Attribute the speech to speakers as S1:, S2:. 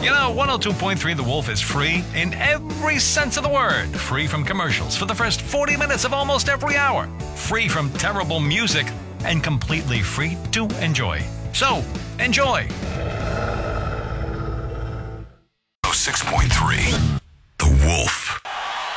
S1: You know, 102.3 The Wolf is free in every sense of the word. Free from commercials for the first 40 minutes of almost every hour. Free from terrible music and completely free to enjoy. So, enjoy.
S2: 6.3